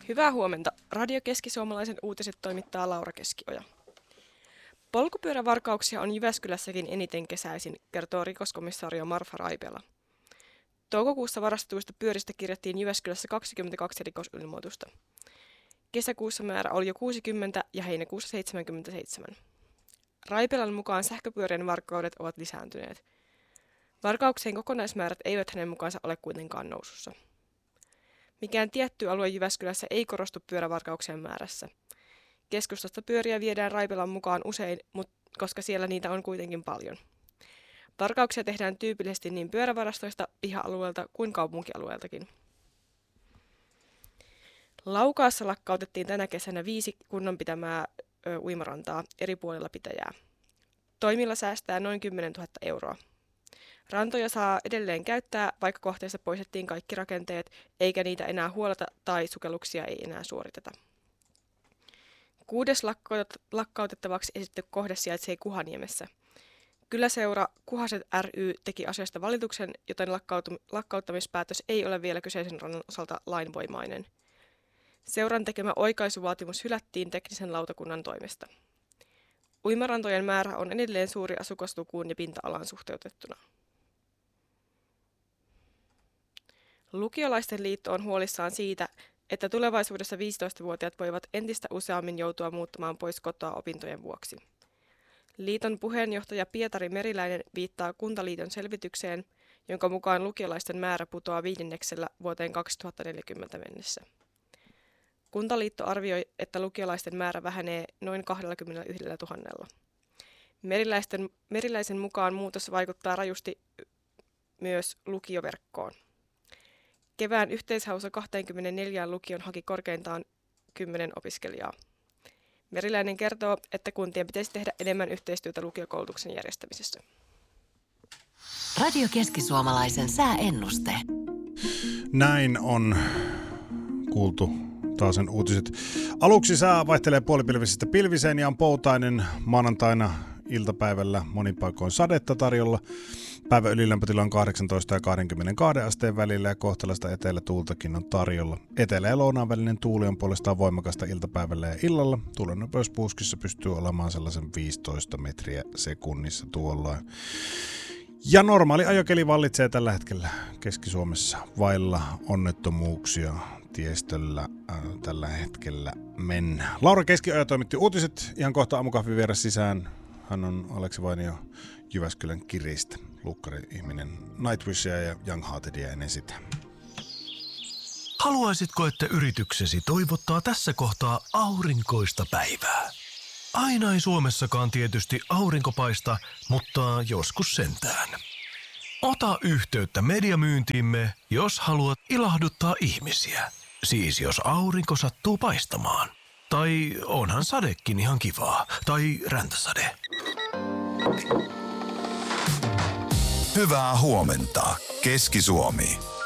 Hyvää huomenta. Radio Keski-Suomalaisen uutiset toimittaa Laura Keskioja. Polkupyörävarkauksia on Jyväskylässäkin eniten kesäisin, kertoo rikoskomissario Marfa Raipela. Toukokuussa varastetuista pyöristä kirjattiin Jyväskylässä 22 rikosilmoitusta. Kesäkuussa määrä oli jo 60 ja heinäkuussa 77. Raipelan mukaan sähköpyörien varkaudet ovat lisääntyneet. Varkauksien kokonaismäärät eivät hänen mukaansa ole kuitenkaan nousussa. Mikään tietty alue Jyväskylässä ei korostu pyörävarkauksien määrässä. Keskustasta pyöriä viedään Raipelan mukaan usein, koska siellä niitä on kuitenkin paljon. Varkauksia tehdään tyypillisesti niin pyörävarastoista, piha-alueelta kuin kaupunkialueeltakin. Laukaassa lakkautettiin tänä kesänä 5 kunnan pitämää uimarantaa eri puolilla pitäjää. Toimilla säästää noin 10 000 euroa. Rantoja saa edelleen käyttää, vaikka kohteessa poistettiin kaikki rakenteet, eikä niitä enää huoleta tai sukelluksia ei enää suoriteta. 6. lakkautettavaksi esitetty kohde sijaitsee Kuhaniemessä. Kyläseura Kuhaset ry teki asiasta valituksen, joten lakkauttamispäätös ei ole vielä kyseisen rannan osalta lainvoimainen. Seuran tekemä oikaisuvaatimus hylättiin teknisen lautakunnan toimesta. Uimarantojen määrä on edelleen suuri asukaslukuun ja pinta-alaan suhteutettuna. Lukiolaisten liitto on huolissaan siitä, että tulevaisuudessa 15-vuotiaat voivat entistä useammin joutua muuttamaan pois kotoa opintojen vuoksi. Liiton puheenjohtaja Pietari Meriläinen viittaa Kuntaliiton selvitykseen, jonka mukaan lukiolaisten määrä putoaa 5 vuoteen 2040 mennessä. Kuntaliitto arvioi, että lukiolaisten määrä vähenee noin 21 000. Meriläisen mukaan muutos vaikuttaa rajusti myös lukioverkkoon. Kevään yhteishaussa 24 lukion haki korkeintaan 10 opiskelijaa. Meriläinen kertoo, että kuntien pitäisi tehdä enemmän yhteistyötä lukiokoulutuksen järjestämisessä. Radio Keski-Suomalaisen sääennuste. Näin on kuultu taas sen uutiset. Aluksi sää vaihtelee puolipilvisestä pilviseen ja on poutainen maanantaina iltapäivällä monin paikoin sadetta tarjolla. Päivän ylilämpötila on 18 ja 22 asteen välillä ja kohtalaista etelätuultakin on tarjolla. Etelä- ja lounaan välinen tuuli on puolestaan voimakasta iltapäivällä ja illalla. Tuulen nopeus puuskissa pystyy olemaan sellaisen 15 metriä sekunnissa tuolloin. Ja normaali ajokeli vallitsee tällä hetkellä Keski-Suomessa vailla onnettomuuksia tiestöllä tällä hetkellä mennään. Laura Keskioja toimitti uutiset. Ihan kohta aamukahvin vieras sisään. Hän on Aleksi Vainio Jyväskylän Kiristä. Lukkari-ihminen Nightwishia ja Young Heartedia ennen sitä. Haluaisitko, että yrityksesi toivottaa tässä kohtaa aurinkoista päivää? Aina ei Suomessakaan tietysti aurinko paista, mutta joskus sentään. Ota yhteyttä mediamyyntiimme, jos haluat ilahduttaa ihmisiä. Siis jos aurinko sattuu paistamaan. Tai onhan sadekin ihan kivaa. Tai räntäsade. Hyvää huomenta, Keski-Suomi.